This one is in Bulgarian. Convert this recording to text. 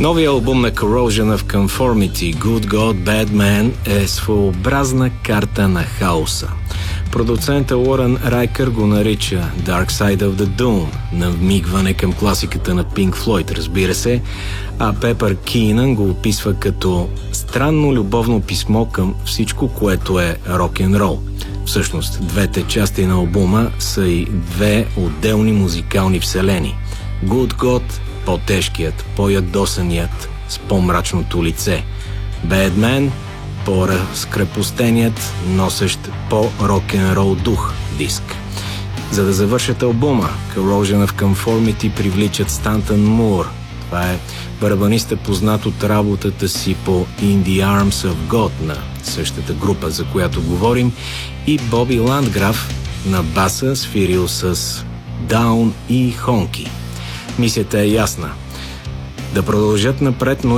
Новия албум на Corrosion of Conformity, Good God, Bad Man, е своеобразна карта на хаоса. Продуцента Уорън Райкър го нарича Dark Side of the Dune, намигване към класиката на Pink Floyd, разбира се, а Пепър Кинан го описва като странно любовно писмо към всичко, което е рок-н-рол. Всъщност, двете части на албума са и две отделни музикални вселени. Good God – по-тежкият, по-ядосаният, с по-мрачното лице. Bad Man – по-разкрепостеният, носещ по-рок-н-рол дух диск. За да завършат албума, Corrosion of Conformity привличат Стантън Мур. Това е барабаниста, познат от работата си по In the Arms of God на същата група, за която говорим, и Боби Ландграф на баса, свирил с Даун и Хонки. Мисията е ясна – да продължат напред, но